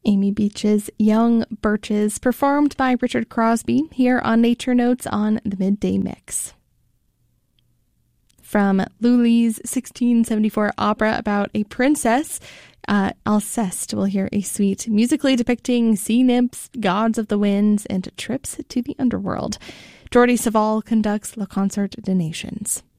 Amy Beach's Young Birches, performed by Richard Crosby, here on Nature Notes on the Midday Mix. From Lully's 1674 opera about a princess, Alceste, we'll hear a suite musically depicting sea nymphs, gods of the winds, and trips to the underworld. Jordi Savall conducts Le Concert des Nations.